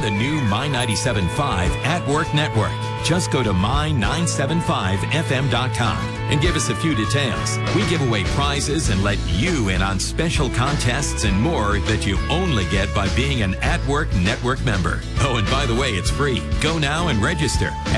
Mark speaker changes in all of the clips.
Speaker 1: the new My 97.5 at Work Network. Just go to my975fm.com and give us a few details. We give away prizes and let you in on special contests and more that you only get by being an At Work Network member. Oh, and by the way, it's free. Go now and register at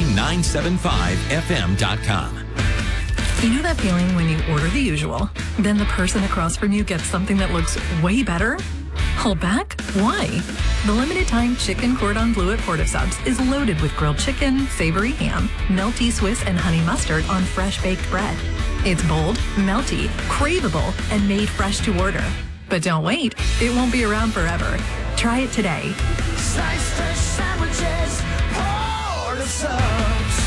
Speaker 1: my975fm.com.
Speaker 2: You know that feeling when you order the usual, then the person across from you gets something that looks way better? Hold back? Why? The limited time chicken cordon bleu at Port of Subs is loaded with grilled chicken, savory ham, melty Swiss and honey mustard on fresh baked bread. It's bold, melty, craveable, and made fresh to order. But don't wait, it won't be around forever. Try it today.
Speaker 3: Sliced fish sandwiches, Port of Subs.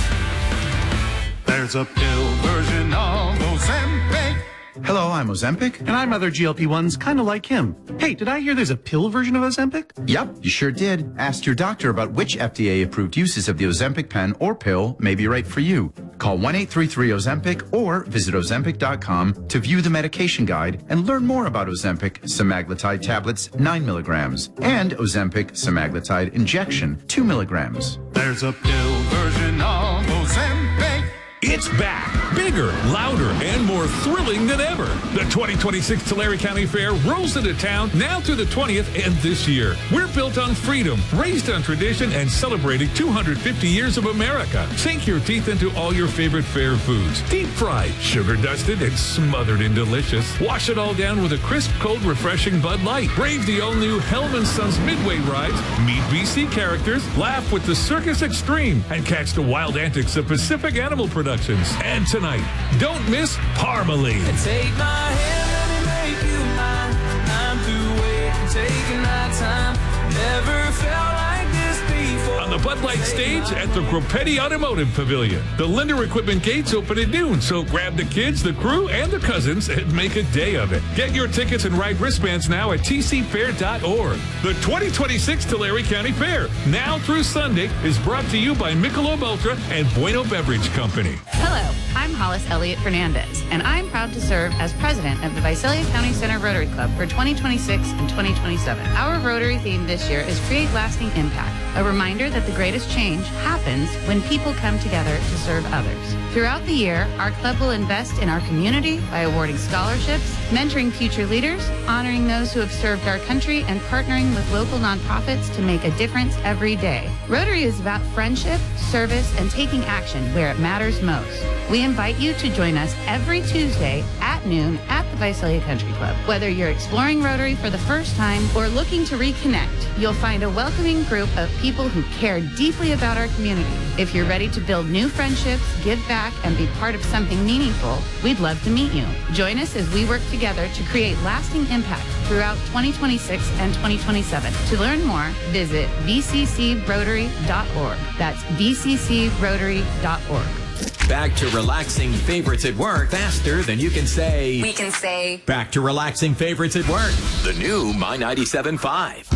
Speaker 4: There's a pill version of Ozempic.
Speaker 5: Hello, I'm Ozempic.
Speaker 6: And I'm other GLP-1s kind of like him. Hey, did I hear there's a pill version of Ozempic?
Speaker 5: Yep, you sure did. Ask your doctor about which FDA-approved uses of the Ozempic pen or pill may be right for you. Call 1-833-OZEMPIC or visit Ozempic.com to view the medication guide and learn more about Ozempic semaglutide tablets 9 milligrams and Ozempic semaglutide injection 2 milligrams.
Speaker 4: There's a pill version of Ozempic.
Speaker 7: It's back, bigger, louder, and more thrilling than ever. The 2026 Tulare County Fair rolls into town now through the 20th and this year. We're built on freedom, raised on tradition, and celebrating 250 years of America. Sink your teeth into all your favorite fair foods. Deep fried, sugar dusted, and smothered in delicious. Wash it all down with a crisp, cold, refreshing Bud Light. Brave the all-new Hellman Sons Midway rides, meet BC characters, laugh with the Circus Extreme, and catch the wild antics of Pacific Animal Productions. And tonight, don't miss Parmalee.
Speaker 3: Take my hand, let me make you mine. I'm through waiting, taking my time. Never felt like this before.
Speaker 7: On the Bud Light stage at the Groppetti Automotive Pavilion. The Linder Equipment gates open at noon, so grab the kids, the crew, and the cousins and make a day of it. Get your tickets and ride wristbands now at tcfair.org. The 2026 Tulare County Fair, now through Sunday, is brought to you by Michelob Ultra and Bueno Beverage Company.
Speaker 8: Hello, I'm Hollis Elliott Fernandez, and I'm proud to serve as president of the Visalia County Center Rotary Club for 2026 and 2027. Our Rotary theme this year is Create Lasting Impact, a reminder that the greatest change happens when people come together to serve others. Throughout the year, our club will invest in our community by awarding scholarships, mentoring future leaders, honoring those who have served our country, and partnering with local nonprofits to make a difference every day. Rotary is about friendship, service, and taking action where it matters most. We invite you to join us every Tuesday at noon at the Visalia Country Club. Whether you're exploring Rotary for the first time or looking to reconnect, you'll find a welcoming group of people who care deeply about our community. If you're ready to build new friendships, give back, and be part of something meaningful, we'd love to meet you. Join us as we work together to create lasting impact throughout 2026 and 2027. To learn more, visit vccrotary.org. That's vccrotary.org.
Speaker 1: Back to relaxing favorites at work faster than you can say.
Speaker 9: We can say.
Speaker 1: Back to relaxing favorites at work. The new My 97.5.